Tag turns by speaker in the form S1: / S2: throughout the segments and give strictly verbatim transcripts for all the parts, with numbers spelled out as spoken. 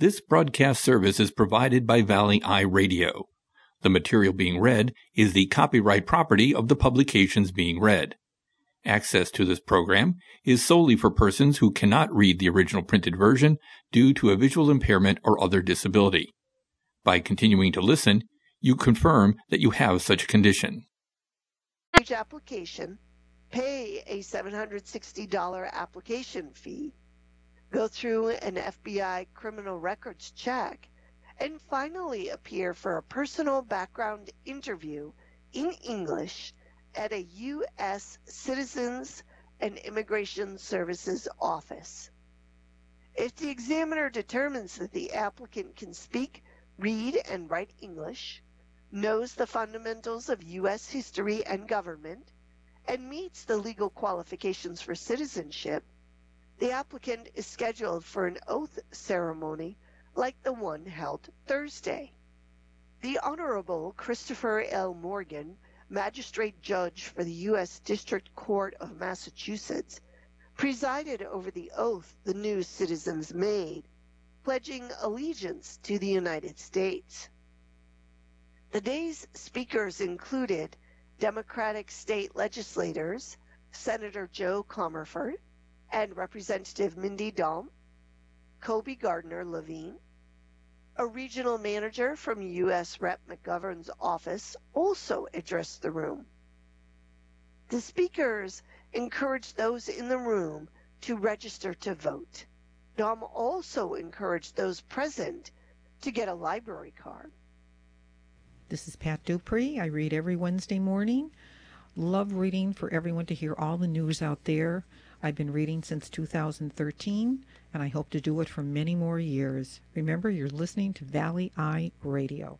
S1: This broadcast service is provided by Valley Eye Radio. The material being read is the copyright property of the publications being read. Access to this program is solely for persons who cannot read the original printed version due to a visual impairment or other disability. By continuing to listen, you confirm that you have such a condition.
S2: Application, pay a seven hundred sixty dollars application fee, go through an F B I criminal records check, and finally appear for a personal background interview in English at a U S Citizens and Immigration Services office. If the examiner determines that the applicant can speak, read, and write English, knows the fundamentals of U S history and government, and meets the legal qualifications for citizenship, the applicant is scheduled for an oath ceremony like the one held Thursday. The Honorable Christopher L. Morgan, Magistrate Judge for the U S District Court of Massachusetts, presided over the oath the new citizens made, pledging allegiance to the United States. The day's speakers included Democratic state legislators, Senator Joe Comerford and Representative Mindy Daum, Kobe Gardner-Levine. A regional manager from U S Rep McGovern's office also addressed the room. The speakers encouraged those in the room to register to vote. Daum also encouraged those present to get a library card.
S3: This is Pat Dupree. I read every Wednesday morning. Love reading for everyone to hear all the news out there. I've been reading since two thousand thirteen, and I hope to do it for many more years. Remember, you're listening to Valley Eye Radio.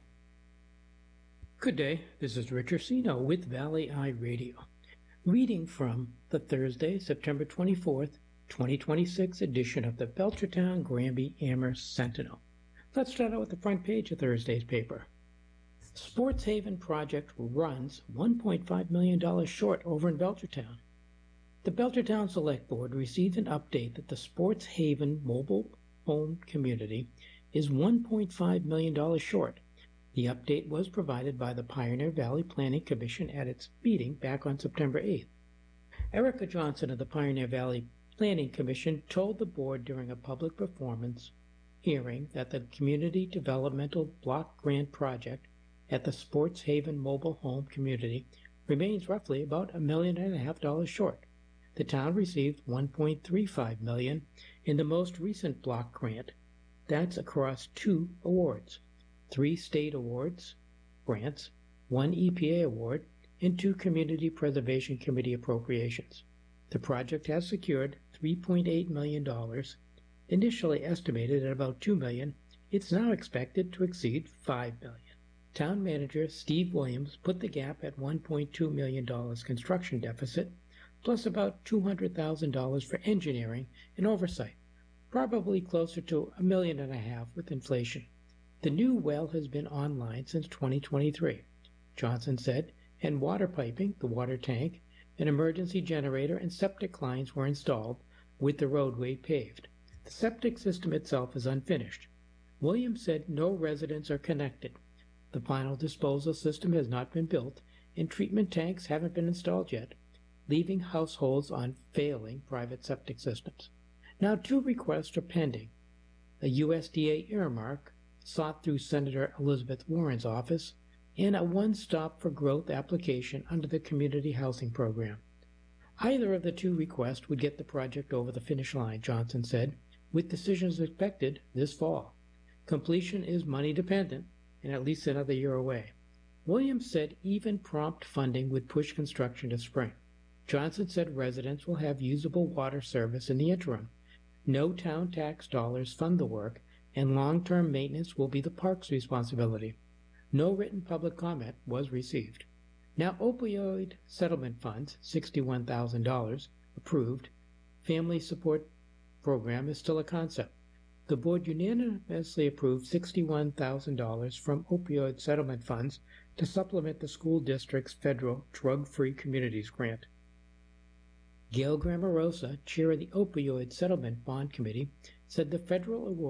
S4: Good day. This is Rich Ursino with Valley Eye Radio, reading from the Thursday, September twenty-fourth, twenty twenty-six edition of the Belchertown Granby Amherst Sentinel. Let's start out with the front page of Thursday's paper. Sports Haven project runs one point five million dollars short over in Belchertown. The Belchertown Select Board received an update that the Sports Haven mobile home community is one point five million dollars short. The update was provided by the Pioneer Valley Planning Commission at its meeting back on September eighth. Erica Johnson of the Pioneer Valley Planning Commission told the board during a public performance hearing that the Community Developmental Block Grant Project at the Sports Haven mobile home community remains roughly about a million and a half dollars short. The town received one point three five million dollars in the most recent block grant. That's across two awards, three state awards, grants, one E P A award, and two Community Preservation Committee appropriations. The project has secured three point eight million dollars, initially estimated at about two million dollars. It's now expected to exceed five million dollars. Town manager Steve Williams put the gap at one point two million dollars construction deficit, plus about two hundred thousand dollars for engineering and oversight, probably closer to a million and a half with inflation. The new well has been online since twenty twenty-three, Johnson said, and water piping, the water tank, an emergency generator, and septic lines were installed with the roadway paved. The septic system itself is unfinished. Williams said no residents are connected. The final disposal system has not been built, and treatment tanks haven't been installed yet, leaving households on failing private septic systems. Now two requests are pending. A U S D A earmark sought through Senator Elizabeth Warren's office, and a one-stop for growth application under the Community Housing Program. Either of the two requests would get the project over the finish line, Johnson said, with decisions expected this fall. Completion is money dependent and at least another year away. Williams said even prompt funding would push construction to spring. Johnson said residents will have usable water service in the interim. No town tax dollars fund the work, and long-term maintenance will be the park's responsibility. No written public comment was received. Now opioid settlement funds, sixty-one thousand dollars, approved. Family support program is still a concept. The board unanimously approved sixty-one thousand dollars from opioid settlement funds to supplement the school district's federal Drug-Free Communities grant. Gail Grammarosa, chair of the Opioid Settlement Bond Committee, said the federal award